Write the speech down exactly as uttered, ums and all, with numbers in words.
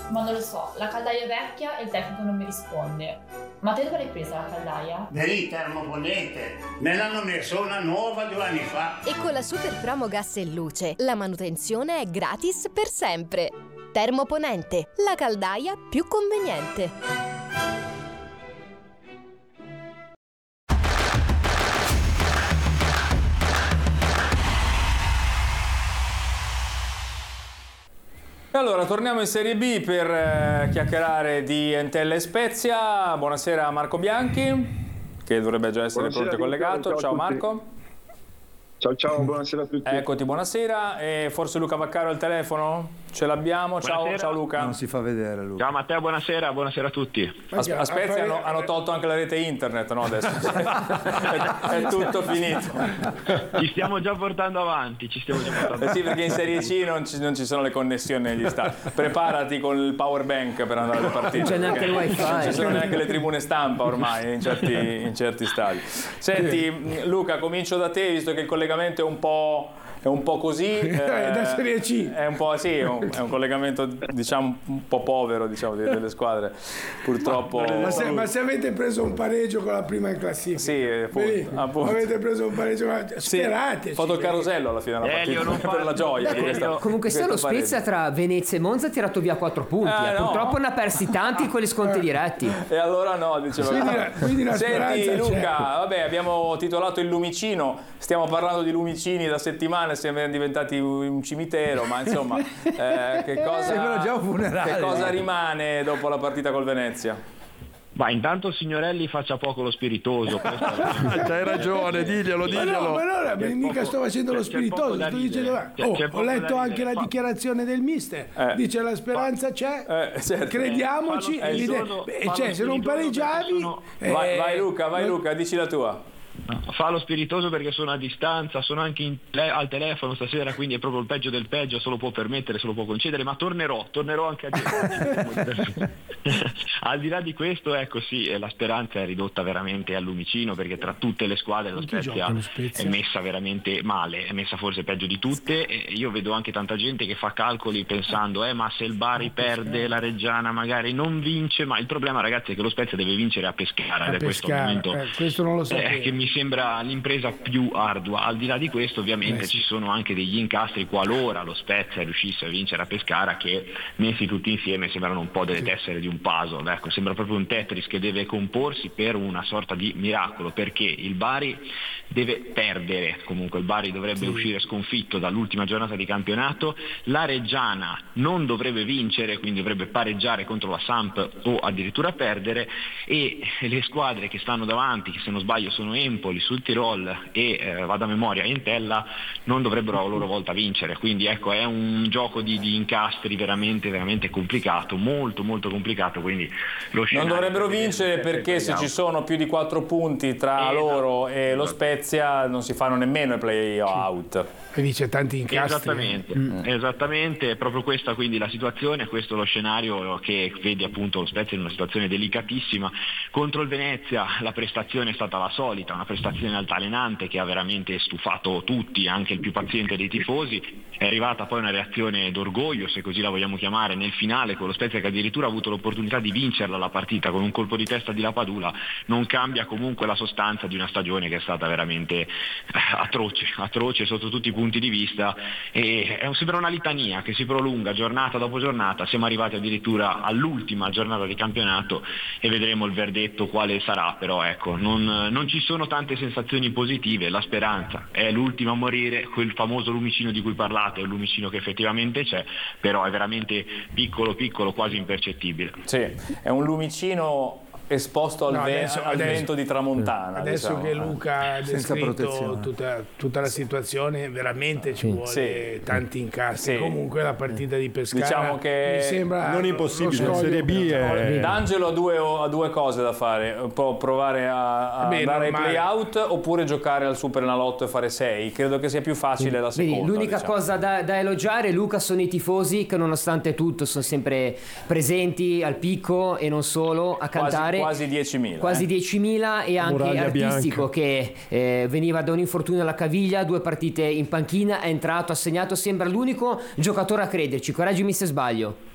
Ma non lo so, la caldaia è vecchia e il tecnico non mi risponde. Ma te dove l'hai presa la caldaia? Da lì, Termoponente. Me l'hanno messa una nuova due anni fa. E con la Super Promo Gas e Luce, la manutenzione è gratis per sempre. Termoponente, la caldaia più conveniente. Allora, torniamo in Serie B per eh, chiacchierare di Entella e Spezia. Buonasera a Marco Bianchi, che dovrebbe già essere Buonasera, pronto e collegato. ciao, Ciao ciao Marco. Ciao ciao, buonasera a tutti. Eccoti, buonasera. E forse Luca Vaccaro al telefono? Ce l'abbiamo? Ciao, ciao Luca. Non si fa vedere Luca. Ciao Matteo, buonasera, buonasera a tutti. A, a Spezia hanno, hanno tolto anche la rete internet, no? Adesso è, è tutto finito. Ci stiamo già portando avanti, ci stiamo già portando Eh sì, perché in Serie C non ci, non ci sono le connessioni negli stadi. Preparati con il power bank per andare alle partite. Non c'è neanche il wifi. Non ci sono neanche le tribune stampa ormai in certi, in certi stadi. Senti Luca, comincio da te, visto che il collegamento è un po'... È un po' così, eh, da Serie C. È un po' sì, è un, è un collegamento diciamo un po' povero diciamo delle squadre. Purtroppo. Ma, ma, se, ma se avete preso un pareggio con la prima in classifica. Sì, appunto, appunto. Avete preso un pareggio con la... Sperate. Sì, foto il carosello alla fine della partita, non per la gioia di questa, comunque sia lo Spezia tra Venezia e Monza ha tirato via quattro punti, eh, eh, no. purtroppo ne ha persi tanti con gli sconti diretti. E allora no, diceva. Quindi la, quindi la Senti Luca, c'è. vabbè, abbiamo titolato il Lumicino, stiamo parlando di lumicini da settimane, siamo diventati un cimitero, ma insomma eh, che cosa, già un funerale. che cosa rimane dopo la partita col Venezia? Ma intanto Signorelli faccia poco lo spiritoso. Hai ragione, diglielo, Ma diglielo. no, ma no, C'è mica poco- sto facendo lo c'è- c'è poco spiritoso, da sto ridere. dicendo, C'è- oh, c'è ho poco da letto anche ridere. la dichiarazione del mister, Eh. dice la speranza c'è, Eh, certo. crediamoci, Fallo e l'idea- spiritoso, beh, fallo cioè, se non spiritoso pareggiavi... perché sono- eh, Vai, vai Luca, vai non- Luca, dici la tua. Fa lo spiritoso perché sono a distanza, sono anche in tele- al telefono stasera, quindi è proprio il peggio del peggio, se lo può permettere, se lo può concedere, ma tornerò, tornerò anche a dire. Al di là di questo, ecco sì, la speranza è ridotta veramente al lumicino, perché tra tutte le squadre lo Chi Spezia, gioca lo Spezia? è messa veramente male, è messa forse peggio di tutte, e io vedo anche tanta gente che fa calcoli pensando eh ma se il Bari perde, la Reggiana magari non vince, ma il problema ragazzi è che lo Spezia deve vincere a Pescara, A ed è questo il Pescara, momento eh, questo non lo sapevo. eh, che mi sembra l'impresa più ardua. Al di là di questo ovviamente Eh, sì. ci sono anche degli incastri qualora lo Spezia riuscisse a vincere a Pescara, che messi tutti insieme sembrano un po' delle tessere di un puzzle, ecco, sembra proprio un Tetris che deve comporsi per una sorta di miracolo, perché il Bari deve perdere, comunque il Bari dovrebbe Sì. uscire sconfitto dall'ultima giornata di campionato, la Reggiana non dovrebbe vincere, quindi dovrebbe pareggiare contro la Samp o addirittura perdere, e le squadre che stanno davanti, che se non sbaglio sono Empoli sul Tirol e eh, vado a memoria Entella, non dovrebbero a loro volta vincere, quindi ecco è un gioco di, di incastri veramente veramente complicato, molto molto complicato, quindi lo Non scenario dovrebbero prevede vincere sette perché se play-out. ci sono più di quattro punti tra Esatto. loro e lo Spezia non si fanno nemmeno i play out. Quindi c'è tanti incastri. Esattamente, Mm. esattamente, è proprio questa quindi la situazione, questo è lo scenario che vede appunto lo Spezia in una situazione delicatissima. Contro il Venezia la prestazione è stata la solita, una prestazione altalenante che ha veramente stufato tutti, anche il più paziente dei tifosi. È arrivata poi una reazione d'orgoglio, se così la vogliamo chiamare, nel finale, con lo Spezia che addirittura ha avuto l'opportunità di vincerla la partita con un colpo di testa di Lapadula. Non cambia comunque la sostanza di una stagione che è stata veramente eh, atroce, atroce sotto tutti i punti di vista, e è, sembra una litania che si prolunga giornata dopo giornata. Siamo arrivati addirittura all'ultima giornata di campionato e vedremo il verdetto quale sarà, però ecco, non, non ci sono tante sensazioni positive. La speranza è l'ultima a morire, quel famoso lumicino di cui parlate è un lumicino che effettivamente c'è, però è veramente piccolo piccolo, quasi impercettibile. Sì, è un lumicino esposto al, No, ve- adesso- al adesso- vento di tramontana. Adesso diciamo. che Luca ha Senza descritto protezione. tutta, tutta la situazione, veramente ci vuole Sì. tanti incastri. Sì. Comunque la partita di Pescara Diciamo che mi sembra non lo impossibile, scoglio Serie B per- è- D'Angelo ha due, ha due cose da fare: può provare a, a Beh, andare ai normale. play out oppure giocare al Super Enalotto e fare sei. Credo che sia più facile la Vedi, seconda. l'unica diciamo. cosa da, da elogiare, Luca, sono i tifosi che nonostante tutto sono sempre presenti al picco e non solo a Quasi- cantare. quasi diecimila, Quasi eh. diecimila, e anche Muraglia Artistico bianca. che eh, veniva da un infortunio alla caviglia, due partite in panchina, è entrato, ha segnato, sembra l'unico giocatore a crederci. Correggimi se sbaglio.